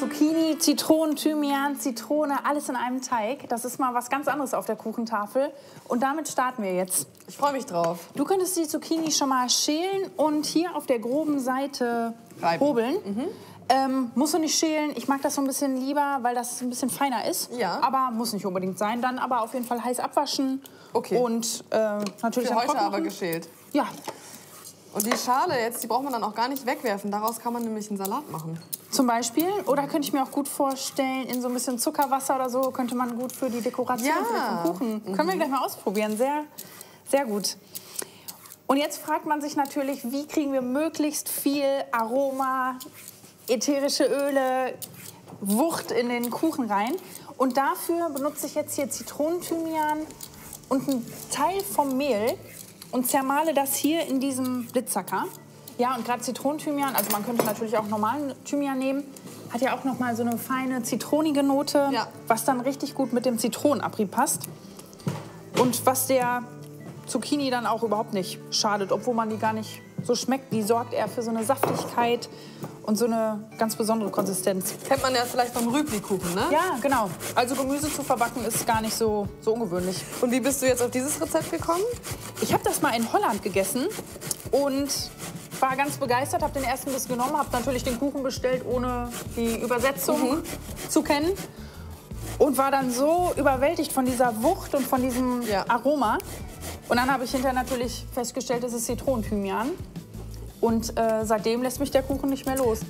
Zucchini, Zitronen, Thymian, Zitrone, alles in einem Teig. Das ist mal was ganz anderes auf der Kuchentafel. Und damit starten wir jetzt. Ich freue mich drauf. Du könntest die Zucchini schon mal schälen und hier auf der groben Seite hobeln. Musst du nicht schälen. Ich mag das so ein bisschen lieber, weil das ein bisschen feiner ist. Ja. Aber muss nicht unbedingt sein. Dann aber auf jeden Fall heiß abwaschen. Okay. Und natürlich Für dann heute trocken aber machen. geschält. Ja. Und die Schale jetzt, die braucht man dann auch gar nicht wegwerfen. Daraus kann man nämlich einen Salat machen. Zum Beispiel. Oder könnte ich mir auch gut vorstellen, in so ein bisschen Zuckerwasser oder so, könnte man gut für die Dekoration Ja. vom Kuchen. Können wir gleich mal ausprobieren. Sehr, sehr gut. Und jetzt fragt man sich natürlich, wie kriegen wir möglichst viel Aroma, ätherische Öle, Wucht in den Kuchen rein. Und dafür benutze ich jetzt hier Zitronenthymian und einen Teil vom Mehl und zermale das hier in diesem Blitzsacker. Ja, und gerade Zitronenthymian, also man könnte natürlich auch normalen Thymian nehmen, hat ja auch noch mal so eine feine zitronige Note, Ja. was dann richtig gut mit dem Zitronenabrieb passt. Und was der Zucchini dann auch überhaupt nicht schadet, obwohl man die gar nicht so schmeckt. Die sorgt eher für so eine Saftigkeit und so eine ganz besondere Konsistenz. Kennt man ja vielleicht beim Rübli-Kuchen, ne? Ja, genau. Also Gemüse zu verbacken ist gar nicht so ungewöhnlich. Und wie bist du jetzt auf dieses Rezept gekommen? Ich habe das mal in Holland gegessen und war ganz begeistert, habe den ersten Biss genommen, habe natürlich den Kuchen bestellt, ohne die Übersetzung zu kennen. Und war dann so überwältigt von dieser Wucht und von diesem Aroma. Und dann habe ich hinterher natürlich festgestellt, es ist Zitronenthymian. Und seitdem lässt mich der Kuchen nicht mehr los.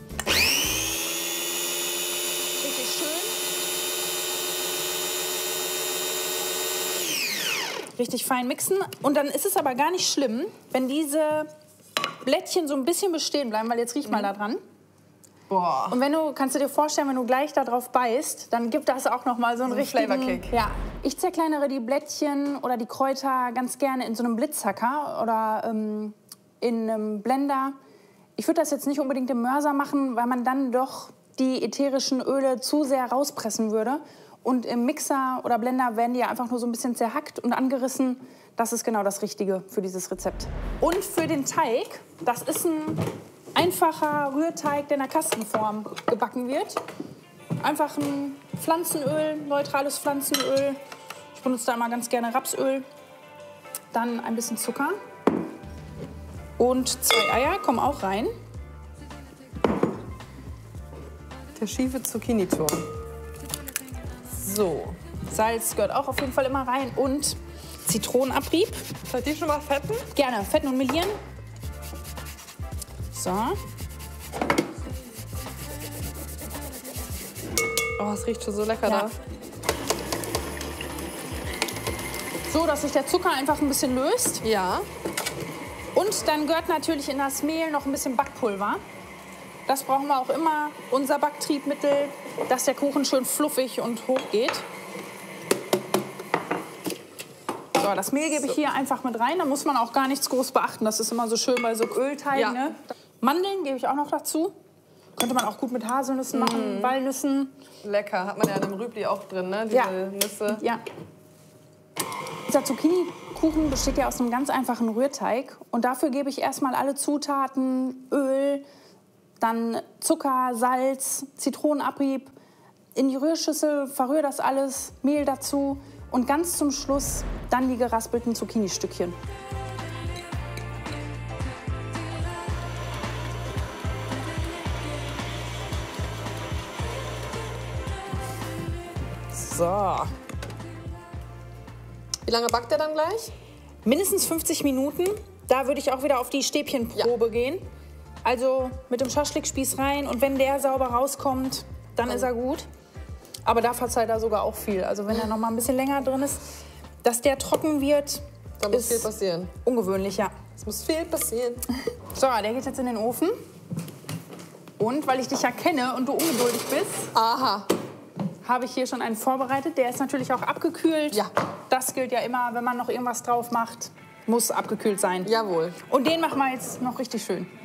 Richtig schön. Richtig fein mixen. Und dann ist es aber gar nicht schlimm, wenn diese Blättchen so ein bisschen bestehen bleiben, weil jetzt riech mal da dran. Boah. Und kannst du dir vorstellen, wenn du gleich da drauf beißt, dann gibt das auch noch mal so einen richtigen Flavorkick. Ja. Ich zerkleinere die Blättchen oder die Kräuter ganz gerne in so einem Blitzhacker oder in einem Blender. Ich würde das jetzt nicht unbedingt im Mörser machen, weil man dann doch die ätherischen Öle zu sehr rauspressen würde. Und im Mixer oder Blender werden die ja einfach nur so ein bisschen zerhackt und angerissen. Das ist genau das Richtige für dieses Rezept. Und für den Teig, das ist ein einfacher Rührteig, der in der Kastenform gebacken wird. Einfach ein Pflanzenöl, neutrales Pflanzenöl. Ich benutze da immer ganz gerne Rapsöl. Dann ein bisschen Zucker. Und 2 Eier kommen auch rein. Der schiefe Zucchini-Turm. So, Salz gehört auch auf jeden Fall immer rein. Und Zitronenabrieb. Soll ich die schon mal fetten? Gerne, fetten und melieren. So. Oh, es riecht schon so lecker Ja. da. So, dass sich der Zucker einfach ein bisschen löst. Ja. Und dann gehört natürlich in das Mehl noch ein bisschen Backpulver. Das brauchen wir auch immer, unser Backtriebmittel, dass der Kuchen schön fluffig und hoch geht. So, das Mehl gebe ich hier einfach mit rein. Da muss man auch gar nichts groß beachten. Das ist immer so schön bei so Ölteigen. Ja. Ne? Mandeln gebe ich auch noch dazu. Könnte man auch gut mit Haselnüssen machen, Walnüssen. Lecker. Hat man ja in einem Rübli auch drin, ne? Diese Ja. Nüsse. Ja. Dieser Zucchini-Kuchen besteht ja aus einem ganz einfachen Rührteig. Und dafür gebe ich erstmal alle Zutaten, Öl, dann Zucker, Salz, Zitronenabrieb in die Rührschüssel, verrühre das alles, Mehl dazu und ganz zum Schluss dann die geraspelten Zucchini-Stückchen. So. Wie lange backt der dann gleich? Mindestens 50 Minuten. Da würde ich auch wieder auf die Stäbchenprobe gehen. Also mit dem Schaschlikspieß rein und wenn der sauber rauskommt, dann ist er gut. Aber da verzeiht er sogar auch viel. Also wenn er noch mal ein bisschen länger drin ist, dass der trocken wird, Da muss ist viel passieren. ungewöhnlich, ja. Es muss viel passieren. So, der geht jetzt in den Ofen. Und weil ich dich ja kenne und du ungeduldig bist, Aha. habe ich hier schon einen vorbereitet. Der ist natürlich auch abgekühlt. Ja. Das gilt ja immer, wenn man noch irgendwas drauf macht, muss abgekühlt sein. Jawohl. Und den machen wir jetzt noch richtig schön.